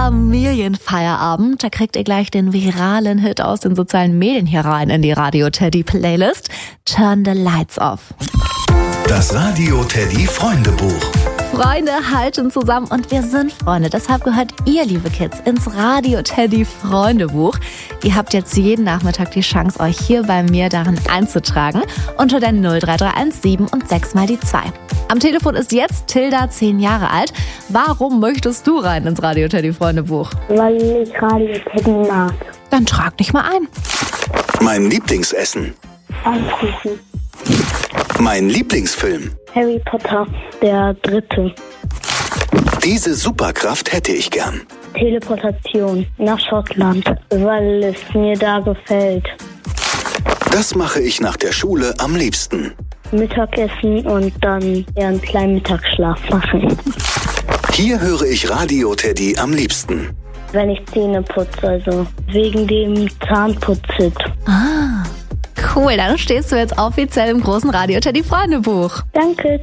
Familienfeierabend. Da kriegt ihr gleich den viralen Hit aus den sozialen Medien hier rein in die Radio Teddy Playlist. Turn the Lights Off. Das Radio Teddy Freundebuch. Freunde halten zusammen und wir sind Freunde. Deshalb gehört ihr, liebe Kids, ins Radio Teddy Freundebuch. Ihr habt jetzt jeden Nachmittag die Chance, euch hier bei mir darin einzutragen. Unter der 03317 und 6 mal die 2. Am Telefon ist jetzt Tilda, 10 Jahre alt. Warum möchtest du rein ins Radio Teddy Freundebuch? Weil ich Radio Teddy mag. Dann trag dich mal ein. Mein Lieblingsessen. Anrufen. Mein Lieblingsfilm. Harry Potter, der 3. Diese Superkraft hätte ich gern. Teleportation nach Schottland, weil es mir da gefällt. Das mache ich nach der Schule am liebsten. Mittagessen und dann einen kleinen Mittagsschlaf machen. Hier höre ich Radio Teddy am liebsten. Wenn ich Zähne putze, also wegen dem Zahnputzit. Ah, cool. Dann stehst du jetzt offiziell im großen Radio Teddy Freundebuch. Danke.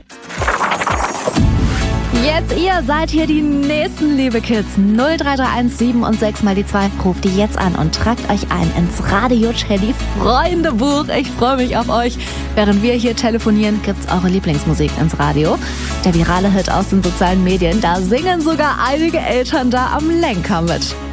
Jetzt ihr seid hier die nächsten, liebe Kids. 03317 und 6 mal die 2. Ruft die jetzt an und tragt euch ein ins Radio Teddy Freundebuch. Ich freue mich auf euch. Während wir hier telefonieren, gibt's eure Lieblingsmusik ins Radio. Der virale Hit aus den sozialen Medien, da singen sogar einige Eltern da am Lenker mit.